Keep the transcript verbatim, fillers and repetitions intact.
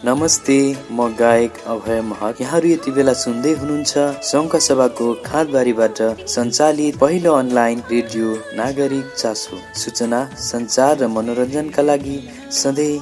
नमस्ते, म गायक अभय महत। यहाँहरू यति बेला सुन्दै हुनुहुन्छ संघ सभाको खाँदबारीबाट सञ्चालित पहिलो अनलाइन रेडियो नागरिक चासो। सूचना, सञ्चार र मनोरञ्जनका लागि सधैँ